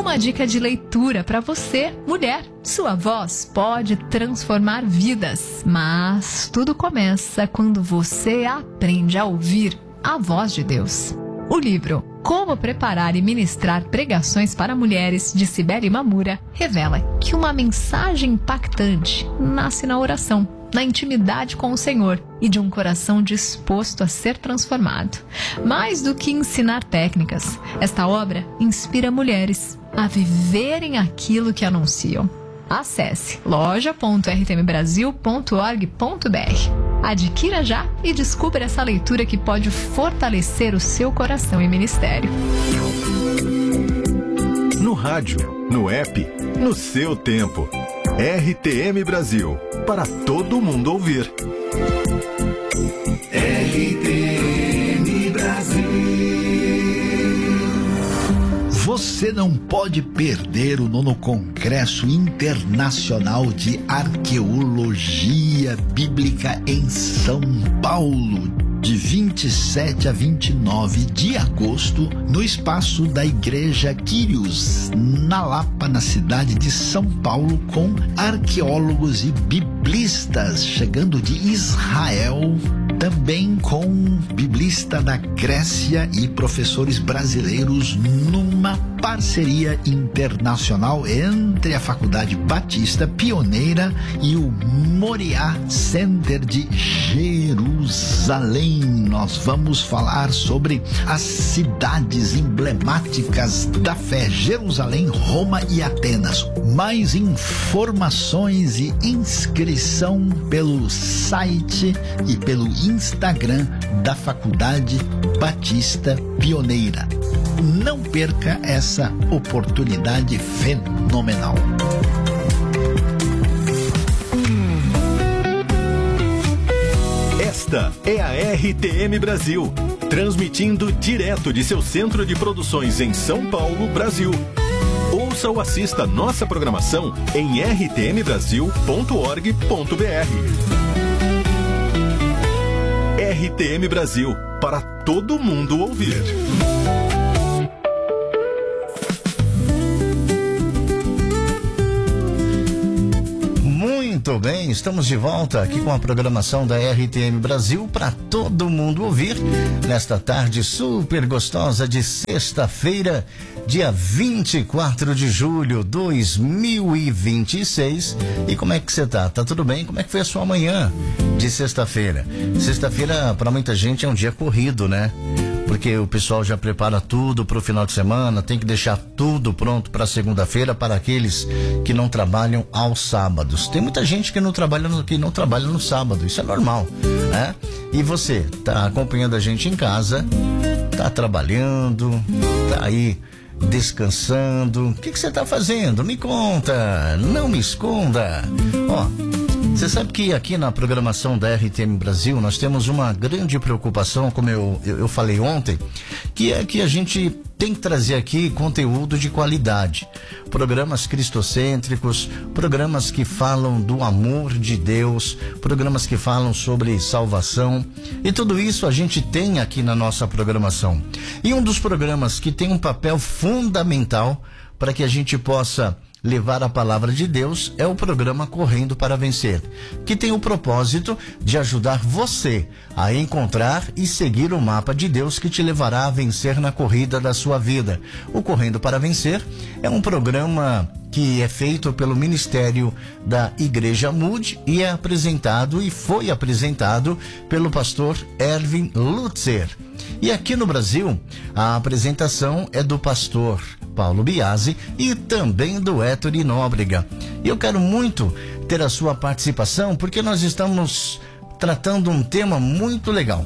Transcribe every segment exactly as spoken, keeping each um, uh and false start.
uma dica de leitura para você, mulher. Sua voz pode transformar vidas, mas tudo começa quando você aprende a ouvir a voz de Deus. O livro Como Preparar e Ministrar Pregações para Mulheres, de Cibele Mamura, revela que uma mensagem impactante nasce na oração, na intimidade com o Senhor e de um coração disposto a ser transformado. Mais do que ensinar técnicas, esta obra inspira mulheres a viverem aquilo que anunciam. Acesse loja ponto r t m brasil ponto org ponto b r. Adquira já e descubra essa leitura que pode fortalecer o seu coração e ministério. No rádio, no app, no seu tempo. R T M Brasil, para todo mundo ouvir. R T M Brasil. Você não pode perder o nono Congresso Internacional de Arqueologia Bíblica em São Paulo, de vinte e sete a vinte e nove de agosto, no espaço da Igreja Quírios, na Lapa, na cidade de São Paulo, com arqueólogos e biblistas chegando de Israel, também com biblista da Grécia e professores brasileiros, numa parceria internacional entre a Faculdade Batista Pioneira e o Moriá Center de Jerusalém. Nós vamos falar sobre as cidades emblemáticas da fé: Jerusalém, Roma e Atenas. Mais informações e inscrição pelo site e pelo Instagram da Faculdade Batista Pioneira. Não perca essa oportunidade fenomenal. Esta é a R T M Brasil, transmitindo direto de seu centro de produções em São Paulo, Brasil. Ouça ou assista nossa programação em r t m brasil ponto org ponto b r. R T M Brasil, para todo mundo ouvir. Muito bem, estamos de volta aqui com a programação da R T M Brasil para todo mundo ouvir nesta tarde super gostosa de sexta-feira, dia vinte e quatro de julho de dois mil e vinte e seis. E como é que você tá? Tá tudo bem? Como é que foi a sua manhã de sexta-feira? Sexta-feira para muita gente é um dia corrido, né? Porque o pessoal já prepara tudo para o final de semana, tem que deixar tudo pronto para segunda-feira para aqueles que não trabalham aos sábados. Tem muita gente que não trabalha no, que não trabalha no sábado, isso é normal, né? E você tá acompanhando a gente em casa, tá trabalhando, tá aí descansando. O que que você tá fazendo? Me conta, não me esconda. Ó, você sabe que aqui na programação da R T M Brasil nós temos uma grande preocupação, como eu, eu, eu falei ontem, que é que a gente tem que trazer aqui conteúdo de qualidade. Programas cristocêntricos, programas que falam do amor de Deus, programas que falam sobre salvação. E tudo isso a gente tem aqui na nossa programação. E um dos programas que tem um papel fundamental para que a gente possa levar a palavra de Deus é o programa Correndo para Vencer, que tem o propósito de ajudar você a encontrar e seguir o mapa de Deus que te levará a vencer na corrida da sua vida. O Correndo para Vencer é um programa que é feito pelo Ministério da Igreja Mood e é apresentado e foi apresentado pelo pastor Erwin Lutzer. E aqui no Brasil, a apresentação é do pastor Paulo Biasi e também do Héctor Nóbrega. E eu quero muito ter a sua participação, porque nós estamos tratando um tema muito legal.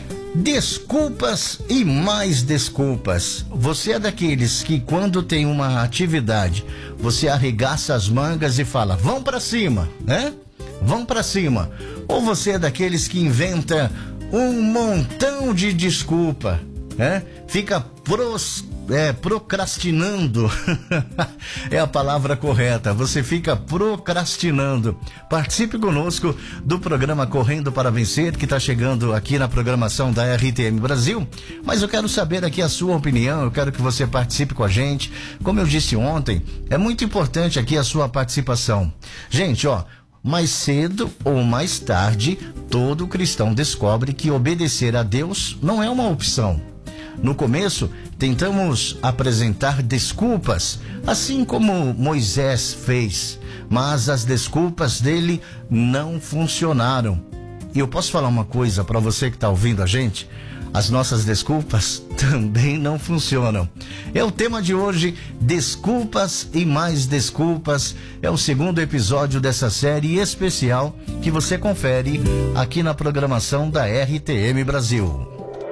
Desculpas e mais desculpas. Você é daqueles que quando tem uma atividade, você arregaça as mangas e fala, vão pra cima, né? Vão pra cima. Ou você é daqueles que inventa um montão de desculpa, né? Fica pros é, procrastinando. É a palavra correta. Você fica procrastinando. Participe conosco do programa Correndo para Vencer, que está chegando aqui na programação da R T M Brasil. Mas eu quero saber aqui a sua opinião. Eu quero que você participe com a gente. Como eu disse ontem, é muito importante aqui a sua participação. Gente, ó, mais cedo ou mais tarde, todo cristão descobre que obedecer a Deus não é uma opção. No começo, tentamos apresentar desculpas, assim como Moisés fez, mas as desculpas dele não funcionaram. E eu posso falar uma coisa para você que está ouvindo a gente? As nossas desculpas também não funcionam. É o tema de hoje, desculpas e mais desculpas. É o segundo episódio dessa série especial que você confere aqui na programação da R T M Brasil.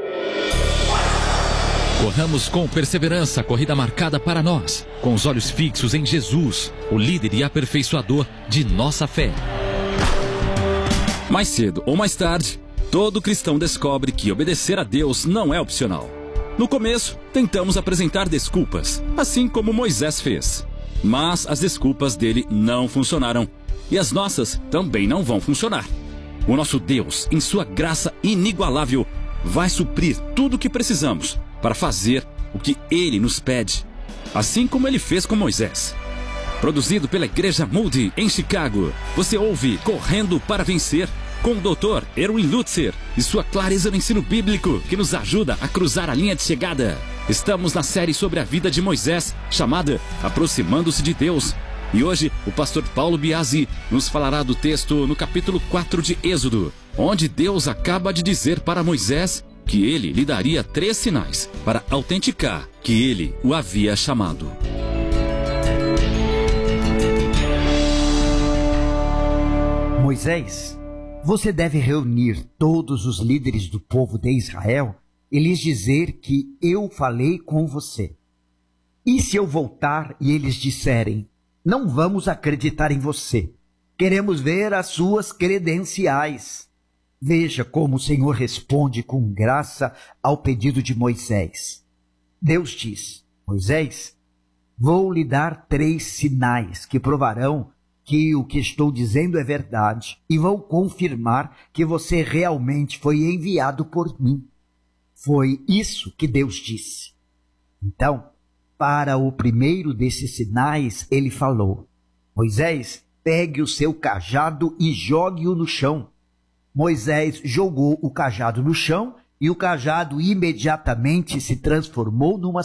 Corramos com perseverança a corrida marcada para nós, com os olhos fixos em Jesus, o líder e aperfeiçoador de nossa fé. Mais cedo ou mais tarde, todo cristão descobre que obedecer a Deus não é opcional. No começo, tentamos apresentar desculpas, assim como Moisés fez. Mas as desculpas dele não funcionaram, e as nossas também não vão funcionar. O nosso Deus, em sua graça inigualável, vai suprir tudo o que precisamos para fazer o que Ele nos pede, assim como Ele fez com Moisés. Produzido pela Igreja Moody, em Chicago, você ouve Correndo para Vencer, com o doutor Erwin Lutzer e sua clareza no ensino bíblico, que nos ajuda a cruzar a linha de chegada. Estamos na série sobre a vida de Moisés, chamada Aproximando-se de Deus. E hoje, o pastor Paulo Biasi nos falará do texto no capítulo quatro de Êxodo, onde Deus acaba de dizer para Moisés que ele lhe daria três sinais para autenticar que ele o havia chamado. Moisés, você deve reunir todos os líderes do povo de Israel e lhes dizer que eu falei com você. E se eu voltar e eles disserem, não vamos acreditar em você, queremos ver as suas credenciais. Veja como o Senhor responde com graça ao pedido de Moisés. Deus diz, Moisés, vou lhe dar três sinais que provarão que o que estou dizendo é verdade e vão confirmar que você realmente foi enviado por mim. Foi isso que Deus disse. Então, para o primeiro desses sinais, ele falou, Moisés, pegue o seu cajado e jogue-o no chão. Moisés jogou o cajado no chão e o cajado imediatamente se transformou numa